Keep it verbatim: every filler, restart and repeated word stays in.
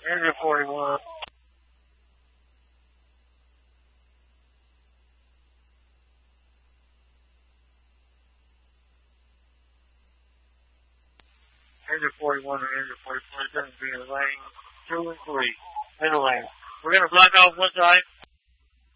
Engine forty-one. Engine forty-one and engine forty-four is going to be in lane two and three. Middle lane. We're going to block off one side.